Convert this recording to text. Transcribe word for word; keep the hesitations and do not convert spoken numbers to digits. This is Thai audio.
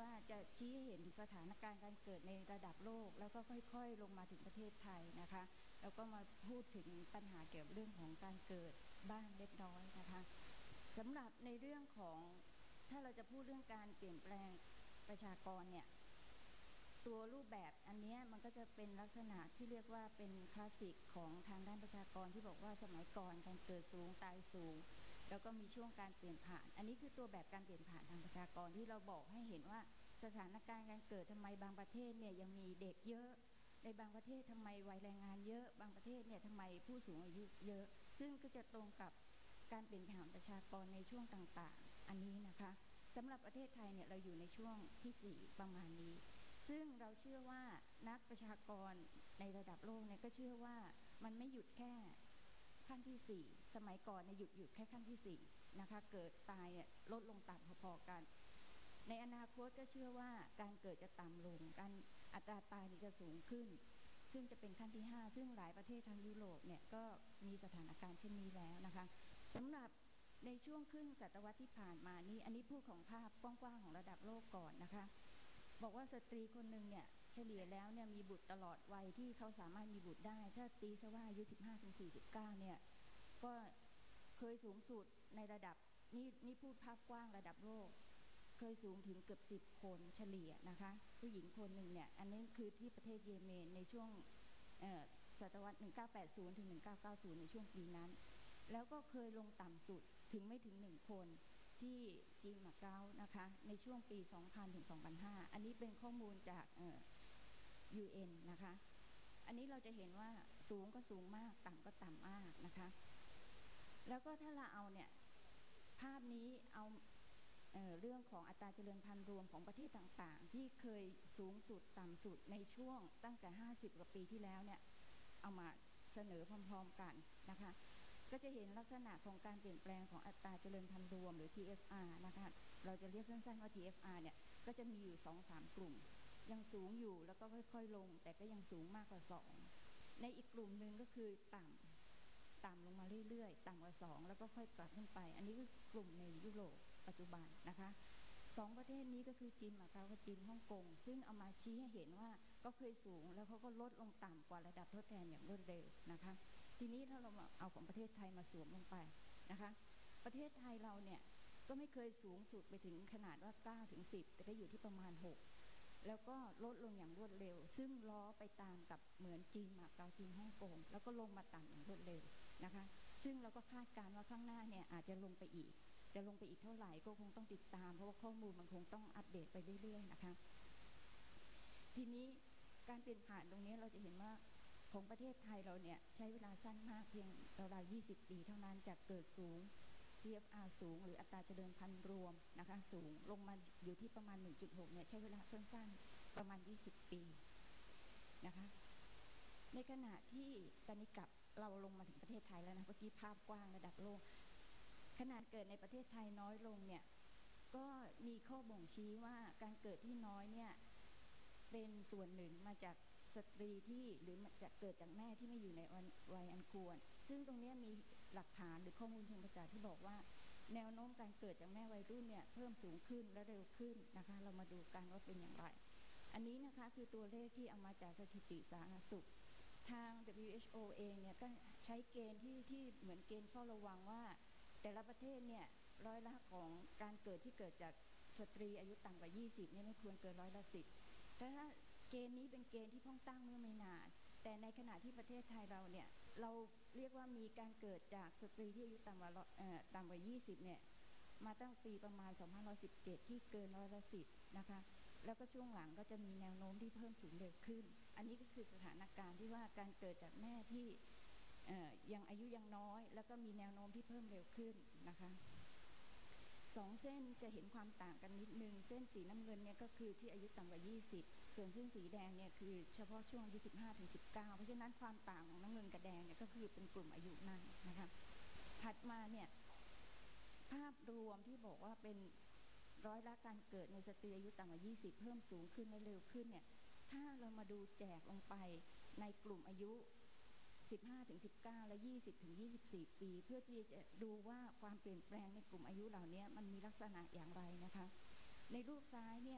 ว่าจะชี้ให้เห็นถึงสถานการณ์การเกิดในระดับโลกแล้วก็ค่อยๆลงมาถึงประเทศไทยนะคะแล้วก็มาพูดถึงปัญหาเกี่ยวกับเรื่องของการเกิดบ้างเล็กน้อยนะคะสำหรับในเรื่องของถ้าเราจะพูดเรื่องการเปลี่ยนแปลงประชากรเนี่ยตัวรูปแบบอันนี้มันก็จะเป็นลักษณะที่เรียกว่าเป็นคลาสสิกของทางด้านประชากรที่บอกว่าสมัยก่อนการเกิดสูงตายสูงแล้วก็มีช่วงการเปลี่ยนผ่านอันนี้คือตัวแบบการเปลี่ยนผ่านทางประชากรที่เราบอกให้เห็นว่าสถานการณ์การเกิดทำไมบางประเทศเนี่ยยังมีเด็กเยอะในบางประเทศทำไมวัยแรงงานเยอะบางประเทศเนี่ยทำไมผู้สูงอายุเยอะซึ่งก็จะตรงกับการเปลี่ยนผ่านประชากรในช่วงต่างๆอันนี้นะคะสำหรับประเทศไทยเนี่ยเราอยู่ในช่วงที่สี่ประมาณนี้ซึ่งเราเชื่อว่านักประชากรในระดับโลกเนี่ยก็เชื่อว่ามันไม่หยุดแค่ขั้นที่สี่สมัยก่อนเนี่ยหยุดหยุดแค่ขั้นที่สี่นะคะเกิดตายลดลงต่ำพอๆกันในอนาคตก็เชื่อว่าการเกิดจะต่ำลงการอัตราตายจะสูงขึ้นซึ่งจะเป็นขั้นที่ห้าซึ่งหลายประเทศทางยุโรปเนี่ยก็มีสถานการณ์เช่นนี้แล้วนะคะสำหรับในช่วงครึ่งศตวรรษที่ผ่านมานี้อันนี้พูดของภาพกว้างๆของระดับโลกก่อนนะคะบอกว่าสตรีคนหนึ่งเนี่ยเฉลี่ยแล้วเนี่ยมีบุตรตลอดวัยที่เขาสามารถมีบุตรได้ถ้าตีซะว่าอายุ สิบห้าถึงสี่สิบเก้า เนี่ยก็เคยสูงสุดในระดับนี่นี่พูดภาพกว้างระดับโลกเคยสูงถึงเกือบสิบคนเฉลี่ยนะคะผู้หญิงคนหนึ่งเนี่ยอันนี้คือที่ประเทศเยเมนในช่วงศตวรรษหนึ่งพันเก้าร้อยแปดสิบถึงหนึ่งพันเก้าร้อยเก้าสิบในช่วงปีนั้นแล้วก็เคยลงต่ำสุดถึงไม่ถึงหนึ่งคนที่จีนมาเก๊านะคะในช่วงปี สองพัน ถึง สองพันห้า อันนี้เป็นข้อมูลจากเอ่อ ยู เอ็น นะคะอันนี้เราจะเห็นว่าสูงก็สูงมากต่ำก็ต่ำมากนะคะแล้วก็ถ้าเราเอาเนี่ยภาพนี้เอาเอ่อเรื่องของอัตราเจริญพันธุ์รวมของประเทศต่างๆที่เคยสูงสุดต่ำสุดในช่วงตั้งแต่ห้าสิบกว่าปีที่แล้วเนี่ยเอามาเสนอพร้อมๆกันนะคะก็จะเห็นลักษณะของการเปลี่ยนแปลงของอัตราเจริญพันธุ์รวมหรือ ที เอฟ อาร์ นะคะเราจะเรียกสั้นๆว่า ที เอฟ อาร์ เนี่ยก็จะมีอยู่ สองถึงสาม กลุ่มยังสูงอยู่แล้วก็ค่อยๆลงแต่ก็ยังสูงมากกว่าสองในอีกกลุ่มหนึ่งก็คือต่ำต่ำลงมาเรื่อยๆต่ำกว่าสองแล้วก็ค่อยกลับขึ้นไปอันนี้คือกลุ่มในยุโรปปัจจุบันนะคะสองประเทศนี้ก็คือจีนมาเก๊ากับจีนฮ่องกงซึ่งเอามาชี้ให้เห็นว่าก็เคยสูงแล้วเขาก็ลดลงต่ำกว่าระดับทดแทนอย่างรวดเร็วนะคะทีนี้ถ้าเราเอาของประเทศไทยมาสวมลงไปนะคะประเทศไทยเราเนี่ยก็ไม่เคยสูงสุดไปถึงขนาดว่าเก้าถึงสิบแต่ก็อยู่ที่ประมาณหกแล้วก็ลดลงอย่างรวดเร็วซึ่งล้อไปตามกับเหมือนจีนมาเก๊าจีนฮ่องกงแล้วก็ลงมาต่ำอย่างรวดเร็วนะคะซึ่งเราก็คาดการณ์ว่าข้างหน้าเนี่ยอาจจะลงไปอีกจะลงไปอีกเท่าไหร่ก็คงต้องติดตามเพราะว่าข้อมูลมันคงต้องอัปเดตไปเรื่อยๆนะคะทีนี้การเปลี่ยนผ่านตรงนี้เราจะเห็นว่าของประเทศไทยเราเนี่ยใช้เวลาสั้นมากเพียงราวๆยี่สิบปีเท่านั้นจากเกิดสูง ที เอฟ อาร์ สูงหรืออัตราเจริญพันธุ์รวมนะคะสูงลงมาอยู่ที่ประมาณ หนึ่งจุดหก เนี่ยใช้เวลาสั้นๆประมาณยี่สิบปีนะคะในขณะที่ตอนนี้กลับเราลงมาถึงประเทศไทยแล้วนะเมื่อกี้ภาพกว้างระดับโลกขนาดเกิดในประเทศไทยน้อยลงเนี่ยก็มีข้อบ่งชี้ว่าการเกิดที่น้อยเนี่ยเป็นส่วนหนึ่งมาจากสตรีที่หรือจะเกิดจากแม่ที่ไม่อยู่ในวัยอันควรซึ่งตรงนี้มีหลักฐานหรือข้อมูลเชิงประจักษ์ที่บอกว่าแนวโน้มการเกิดจากแม่วัยรุ่นเนี่ยเพิ่มสูงขึ้นและเร็วขึ้นนะคะเรามาดูกันว่าเป็นอย่างไรอันนี้นะคะคือตัวเลขที่เอามาจากสถิติสาธารณสุขทาง ดับเบิลยู เอช โอ เองเนี่ยก็ใช้เกณฑ์ที่ที่เหมือนเกณฑ์เฝ้าระวังว่าแต่ละประเทศเนี่ยร้อยละของการเกิดที่เกิดจากสตรีอายุต่ำกว่ายี่สิบเนี่ยไม่ควรเกินร้อยละสิบแต่ถ้าเกณฑ์นี้เป็นเกณฑ์ที่เพิ่งตั้งเมื่อไม่นานแต่ในขณะที่ประเทศไทยเราเนี่ยเราเรียกว่ามีการเกิดจากสตรีที่อายุต่ำกว่าเอ่อต่ำกว่ายี่สิบเนี่ยมาตั้งปีประมาณสองพันห้าร้อยสิบเจ็ดที่เกินร้อยละสิบนะคะแล้วก็ช่วงหลังก็จะมีแนวโน้มที่เพิ่มสูงเร็วขึ้นอันนี้ก็คือสถานการณ์ที่ว่าการเกิดจากแม่ที่ยังอายุยังน้อยแล้วก็มีแนวโน้มที่เพิ่มเร็วขึ้นนะคะสองเส้นจะเห็นความต่างกันนิดนึงเส้นสีน้ำเงินเนี่ยก็คือที่อายุต่ำกว่ายี่สิบส่วนเส้นสีแดงเนี่ยคือเฉพาะช่วงอายุสิบห้าถึงสิบเก้าเพราะฉะนั้นความต่างของน้ำเงินกับแดงเนี่ยก็คือเป็นกลุ่มอายุนั้นนะคะถัดมาเนี่ยภาพรวมที่บอกว่าเป็นร้อยละการเกิดในสตรีอายุต่ำกว่ายี่สิบเพิ่มสูงขึ้นและเร็วขึ้นเนี่ยถ้าเรามาดูแจกลงไปในกลุ่มอายุสิบห้าถึงสิบเก้า และ ยี่สิบถึงยี่สิบสี่ ปีเพื่อที่จะดูว่าความเปลี่ยนแปลงในกลุ่มอายุเหล่านี้มันมีลักษณะอย่างไรนะคะในรูปซ้ายเนี่ย